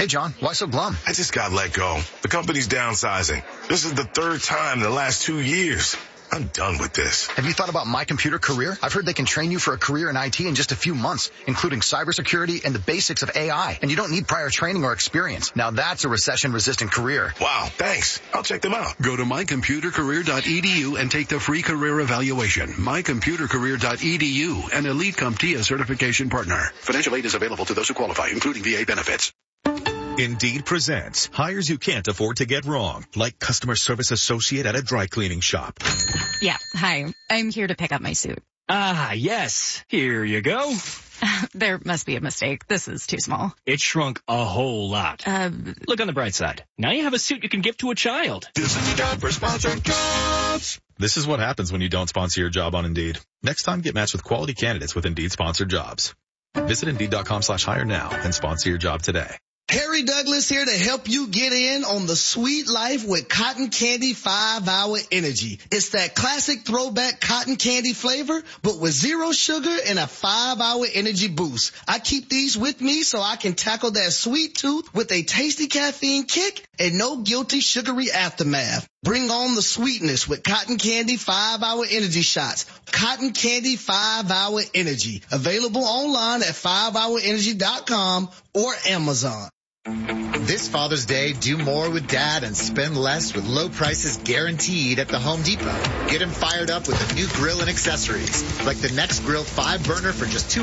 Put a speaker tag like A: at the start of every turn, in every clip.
A: Hey, John, why so glum?
B: I just got let go. The company's downsizing. This is the third time in the last 2 years. I'm done with this.
A: Have you thought about My Computer Career? I've heard they can train you for a career in IT in just a few months, including cybersecurity and the basics of AI. And you don't need prior training or experience. Now that's a recession-resistant career.
B: Wow, thanks. I'll check them out.
C: Go to mycomputercareer.edu and take the free career evaluation. mycomputercareer.edu, an Elite CompTIA certification partner. Financial aid is available to those who qualify, including VA benefits.
D: Indeed presents hires you can't afford to get wrong, like customer service associate at a dry cleaning shop.
E: Yeah, hi. I'm here to pick up my suit.
F: Ah, yes. Here you go.
E: There must be a mistake. This is too small.
F: It shrunk a whole lot. Look on the bright side. Now you have a suit you can give to a child.
D: This is time for sponsored jobs. This is what happens when you don't sponsor your job on Indeed. Next time, get matched with quality candidates with Indeed sponsored jobs. Visit Indeed.com/hire now and sponsor your job today.
G: Harry Douglas here to help you get in on the sweet life with Cotton Candy 5-Hour Energy. It's that classic throwback cotton candy flavor, but with 0 sugar and a 5-hour energy boost. I keep these with me so I can tackle that sweet tooth with a tasty caffeine kick and no guilty sugary aftermath. Bring on the sweetness with Cotton Candy 5-Hour Energy Shots. Cotton Candy 5-Hour Energy. Available online at 5hourenergy.com or Amazon.
H: This Father's Day, do more with Dad and spend less with low prices guaranteed at the Home Depot. Get him fired up with a new grill and accessories, like the Next Grill 5-burner for just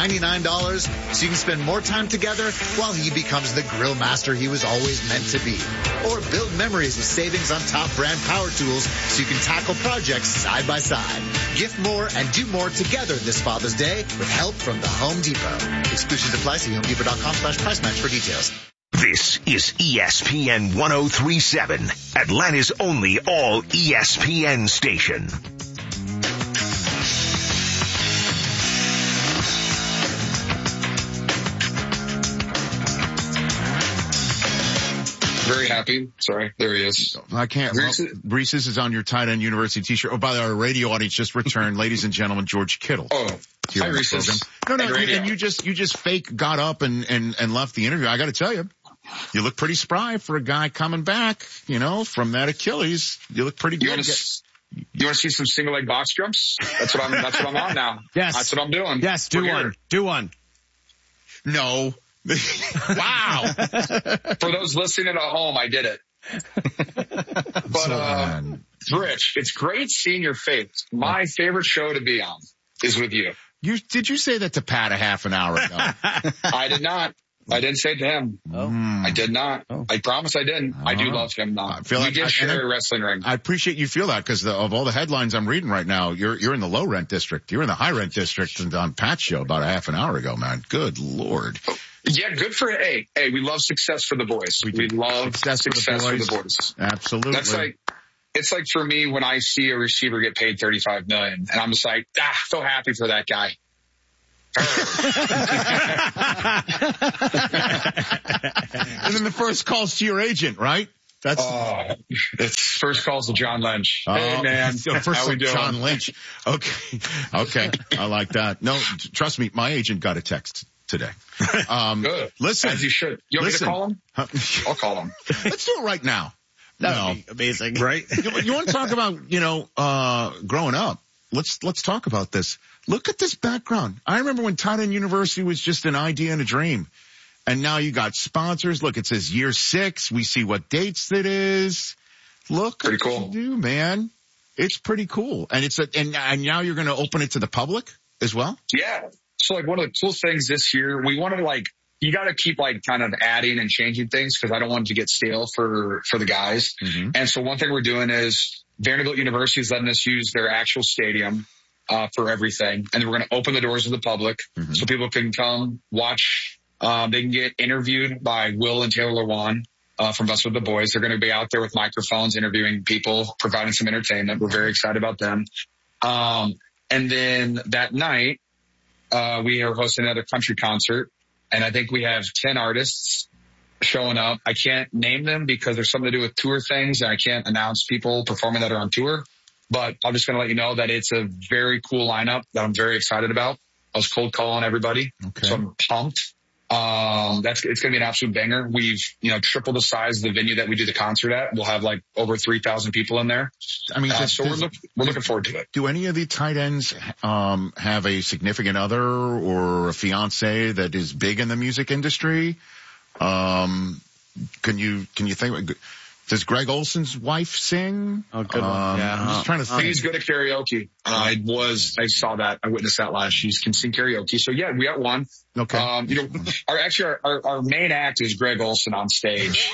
H: $299, so you can spend more time together while he becomes the grill master he was always meant to be. Or build memories with savings on top brand power tools so you can tackle projects side by side. Gift more and do more together this Father's Day with help from the Home Depot. Exclusions apply. See HomeDepot.com/price match for details.
I: This is ESPN 1037, Atlanta's only all ESPN station.
J: Very happy. Sorry, there he is.
K: I can't. Reese's is on your tight end University t-shirt. Oh, by the way, our radio audience just returned, ladies and gentlemen, George Kittle.
J: Oh, hi Reese's.
K: No, and you just fake got up and left the interview. I got to tell you, you look pretty spry for a guy coming back, from that Achilles. You look pretty good.
J: You want to see some single leg box jumps? That's what I'm on now.
K: Yes.
J: That's what I'm doing.
K: Yes, do one. No. Wow.
J: For those listening at home, I did it. But, Rich, it's great seeing your face. My favorite show to be on is with you.
K: Did you say that to Pat a half an hour ago?
J: I did not. I didn't say it to him. Oh. I did not. Oh. I promise I didn't. I do love him now. We just share a wrestling ring.
K: I appreciate you feel that because of all the headlines I'm reading right now, you're in the low rent district. You're in the high rent district on Pat's show about a half an hour ago, man. Good Lord.
J: Yeah, good for Hey, we love success for the boys. We love success for the boys.
K: Absolutely.
J: It's like for me when I see a receiver get paid $35 million and I'm just like, so happy for that guy.
K: And then the first call's to your agent, right?
J: It's first calls to John Lynch. Hey man,
K: first to John Lynch. Okay. I like that. No, trust me, my agent got a text today.
J: Good.
K: Listen.
J: As you should. You want me to call him? I'll call him.
K: Let's do it right now.
F: That would be amazing.
K: Right? You want to talk about, growing up? Let's talk about this. Look at this background. I remember when Tight End University was just an idea and a dream. And now you got sponsors. Look, it says year 6. We see what dates it is. Look.
J: Pretty cool.
K: What you do, man. It's pretty cool. And and now you're going to open it to the public as well?
J: Yeah. So one of the cool things this year, we want to you got to keep kind of adding and changing things because I don't want it to get stale for the guys. Mm-hmm. And so one thing we're doing is Vanderbilt University is letting us use their actual stadium for everything. And we're going to open the doors to the public so people can come watch. They can get interviewed by Will and Taylor Lewan from Us With The Boys. They're going to be out there with microphones interviewing people, providing some entertainment. We're very excited about them. And then that night, we are hosting another country concert. And I think we have 10 artists showing up. I can't name them because there's something to do with tour things and I can't announce people performing that are on tour. But I'm just going to let you know that it's a very cool lineup that I'm very excited about. I was cold calling everybody. Okay. So I'm pumped. It's going to be an absolute banger. We've, tripled the size of the venue that we do the concert at. We'll have like over 3,000 people in there.
K: I mean,
J: so we're looking forward to it.
K: Do any of the tight ends, have a significant other or a fiance that is big in the music industry? Can you think, does Greg Olson's wife sing?
L: Oh, good one.
K: I'm just trying to think.
J: He's good at karaoke. I saw that. I witnessed that live. She can sing karaoke. So yeah, we got one.
K: Okay.
J: Our main act is Greg Olson on stage.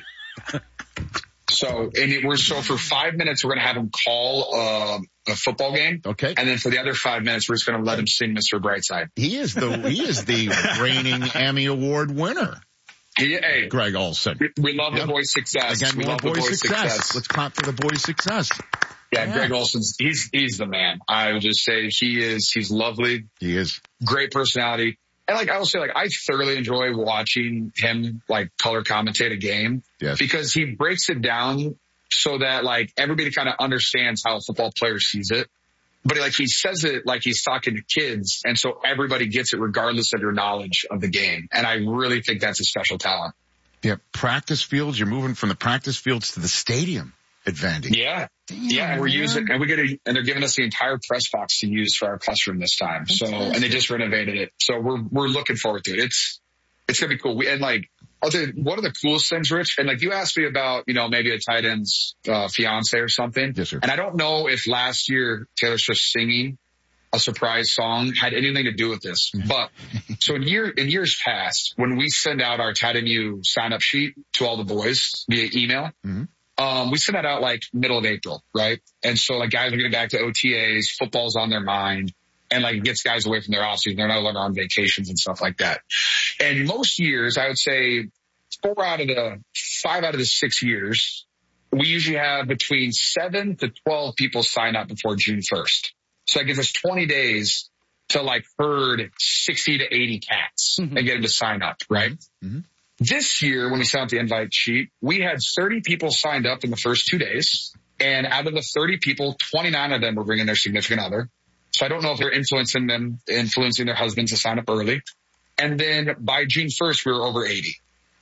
J: So for 5 minutes, we're going to have him call, a football game.
K: Okay.
J: And then for the other 5 minutes, we're just going to let him sing Mr. Brightside.
K: He is the reigning Emmy Award winner.
J: Hey,
K: Greg Olson.
J: We love the boy's success.
K: Again, we love the boy's success. Let's clap for the boy's success.
J: Yeah, Greg Olson's, he's the man. I would just say he's lovely.
K: He is.
J: Great personality. And I will say, I thoroughly enjoy watching him, color commentate a game.
K: Yes.
J: Because he breaks it down so that, everybody kind of understands how a football player sees it. But he says it like he's talking to kids. And so everybody gets it regardless of your knowledge of the game. And I really think that's a special talent.
K: Yeah. Practice fields. You're moving from the practice fields to the stadium advantage.
J: Yeah. Yeah. And they're giving us the entire press box to use for our classroom this time. So, and they just renovated it. So we're looking forward to it. It's going to be cool. One of the coolest things, Rich, and you asked me about, maybe a tight end's fiance or something.
K: Yes, sir.
J: And I don't know if last year Taylor Swift singing a surprise song had anything to do with this. But so in years past, when we send out our Tight End U sign up sheet to all the boys via email, we send that out middle of April, right? And so guys are getting back to OTAs, football's on their mind. And it gets guys away from their offseason. They're no longer on vacations and stuff like that. And most years, I would say 5 out of the 6 years, we usually have between 7 to 12 people sign up before June 1st. So that gives us 20 days to herd 60 to 80 cats and get them to sign up, right? Mm-hmm. This year, when we sent out the invite sheet, we had 30 people signed up in the first 2 days. And out of the 30 people, 29 of them were bringing their significant other. So I don't know if they're influencing their husbands to sign up early. And then by June 1st, we were over 80.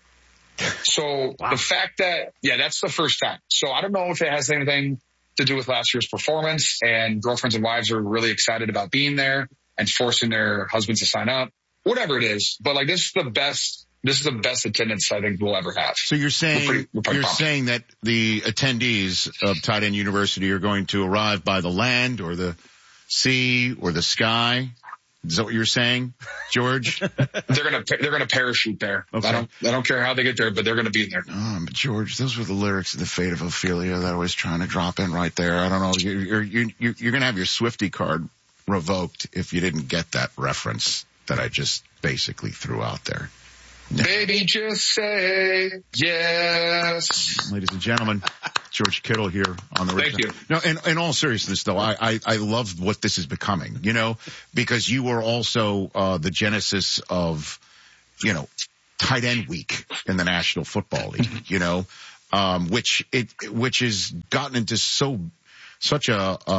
J: So The fact that, that's the first time. So I don't know if it has anything to do with last year's performance, and girlfriends and wives are really excited about being there and forcing their husbands to sign up, whatever it is. But this is the best attendance I think we'll ever have.
K: So you're saying saying that the attendees of Tight End University are going to arrive by the land or the sea or the sky? Is that what you're saying, George?
J: They're gonna parachute there. Okay. I don't care how they get there, but they're gonna be there.
K: But George, those were the lyrics of The Fate of Ophelia that I was trying to drop in right there. I don't know. You're gonna have your Swiftie card revoked if you didn't get that reference that I just basically threw out there.
J: Baby, just say yes.
K: Ladies and gentlemen, George Kittle here on the radio.
J: Thank you.
K: No, in all seriousness though, I love what this is becoming, because you were also, the genesis of, tight end week in the National Football League, which has gotten into such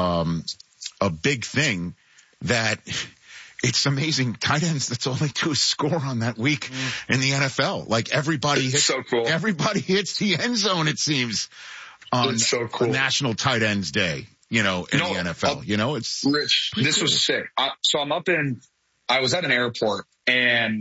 K: a big thing that it's amazing. Tight ends, that's all they do is score on that week in the NFL. Everybody hits,
J: so cool.
K: Everybody hits the end zone, it seems, on
J: so cool.
K: National Tight Ends Day, in the NFL. It's
J: Rich, this
K: cool.
J: was sick. I was at an airport and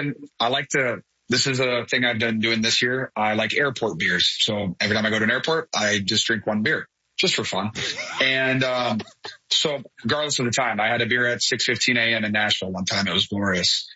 J: this is a thing I've been doing this year. I like airport beers. So every time I go to an airport, I just drink one beer. Just for fun. And, so regardless of the time, I had a beer at 6:15 a.m. in Nashville one time. It was glorious.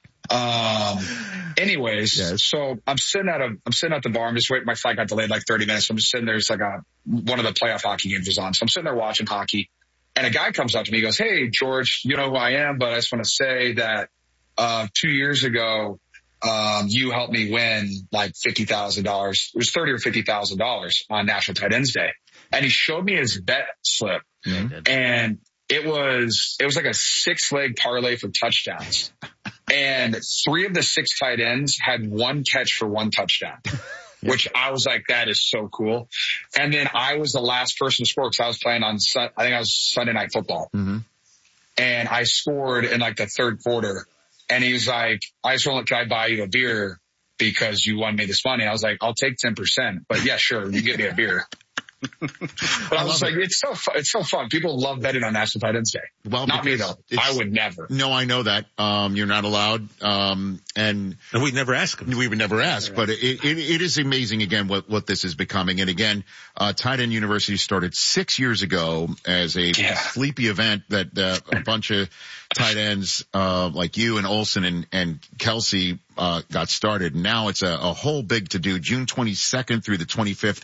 J: Anyways, yes. So I'm sitting at the bar. I'm just waiting. My flight got delayed 30 minutes. So I'm just sitting there. It's one of the playoff hockey games was on. So I'm sitting there watching hockey, and a guy comes up to me. He goes, "Hey, George, you know who I am, but I just want to say that, 2 years ago, you helped me win $50,000. It was $30,000 or $50,000 on National Tight Ends Day." And he showed me his bet slip, and it was a 6-leg parlay for touchdowns. And 3 of the 6 tight ends had 1 catch for 1 touchdown, which I was like, that is so cool. And then I was the last person to score because I was playing on, I think I was Sunday Night Football. Mm-hmm. And I scored in the third quarter. And he was like, I just want to try to buy you a beer because you won me this money. I was like, I'll take 10%, but yeah, sure. You get me a beer. But I was like, it's so fun. People love betting on National Tight Ends Day. Well, not me though. I would never.
K: No, I know that. You're not allowed. And
L: we'd never ask them.
K: We would never ask, but it is amazing again what this is becoming. And again, Tight End University started 6 years ago as a sleepy event that a bunch of tight ends like you and Olsen and Kelsey got started. Now it's a whole big to do. June 22nd through the 25th.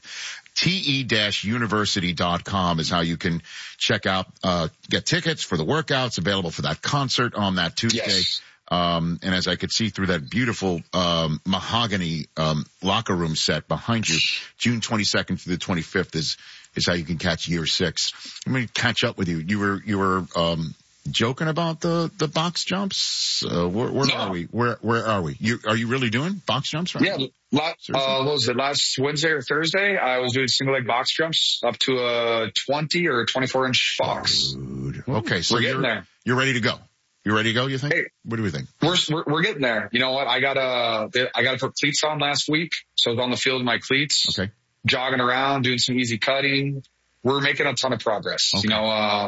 K: te-university.com is how you can check out, get tickets for the workouts available for that concert on that Tuesday.
J: Yes.
K: And as I could see through that beautiful, mahogany, locker room set behind you, June 22nd through the 25th is how you can catch year 6. Let me catch up with you. You were, joking about the box jumps? Where are we? Where are we? Are you really doing box jumps right now?
J: Yeah. What was it, last Wednesday or Thursday? I was doing single leg box jumps up to a 20 or 24 inch box.
K: Dude. Okay. So
J: we're getting there.
K: You're ready to go. You ready to go, you think? Hey, what do we think?
J: We're getting there. You know what? I gotta put cleats on last week. So I was on the field in my cleats.
K: Okay.
J: Jogging around, doing some easy cutting. We're making a ton of progress. Okay. You know,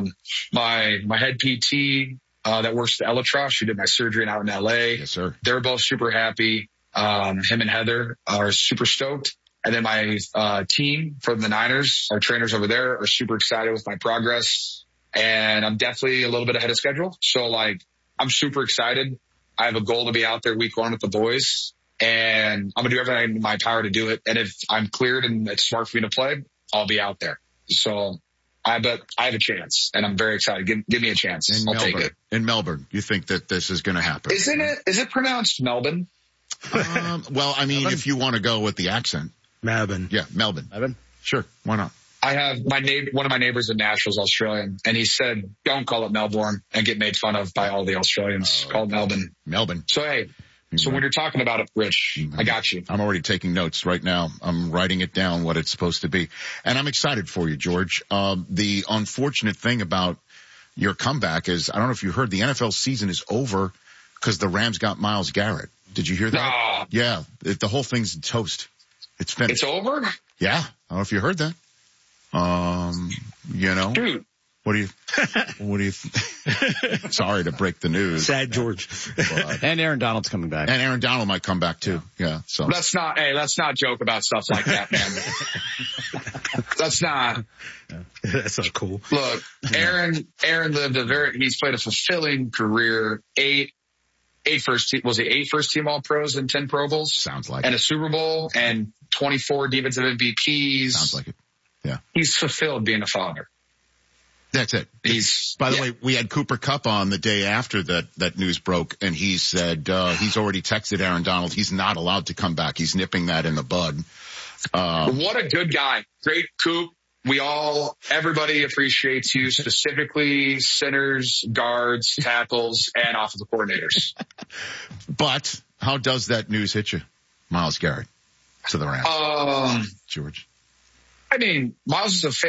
J: my head PT, that works at EleTrust, who did my surgery out in LA.
K: Yes, sir.
J: They're both super happy. Him and Heather are super stoked. And then my, team from the Niners, our trainers over there, are super excited with my progress. And I'm definitely a little bit ahead of schedule. So like, I'm super excited. I have a goal to be out there week 1 with the boys, and I'm gonna do everything in my power to do it. And if I'm cleared and it's smart for me to play, I'll be out there. So I bet I have a chance, and I'm very excited. Give me a chance. I'll take it.
K: In Melbourne, you think that this is going to happen?
J: Is it pronounced Melbourne?
K: Well, I mean, if you want to go with the accent.
L: Melbourne.
K: Yeah, Melbourne.
L: Melbourne.
K: Sure. Why not?
J: I have one of my neighbors in Nashville is Australian, and he said, don't call it Melbourne and get made fun of by all the Australians. Call it Melbourne.
K: Melbourne.
J: So, hey. So when you're talking about it, Rich, I got you.
K: I'm already taking notes right now. I'm writing it down what it's supposed to be. And I'm excited for you, George. The unfortunate thing about your comeback is, I don't know if you heard, the NFL season is over because the Rams got Myles Garrett. Did you hear that?
J: No.
K: Yeah. The whole thing's toast. It's finished.
J: It's over?
K: Yeah. I don't know if you heard that. You know.
J: Dude.
K: What do you sorry to break the news.
L: Sad George.
M: And Aaron Donald's coming back.
K: And Aaron Donald might come back too. Yeah. So
J: let's not joke about stuff like that, man. That's not
L: cool.
J: Look, Aaron lived he's played a fulfilling career. 8 first team All Pros and 10 Pro Bowls.
K: Sounds like
J: and
K: it.
J: A Super Bowl and 24 defensive MVPs.
K: Sounds like it. Yeah.
J: He's fulfilled being a father.
K: That's it. By the way, we had Cooper Kupp on the day after that news broke, and he said he's already texted Aaron Donald. He's not allowed to come back. He's nipping that in the bud.
J: What a good guy. Great Coop. Everybody appreciates you, specifically centers, guards, tackles, and offensive coordinators.
K: But how does that news hit you, Myles Garrett, to the Rams?
J: George. I mean, Myles is a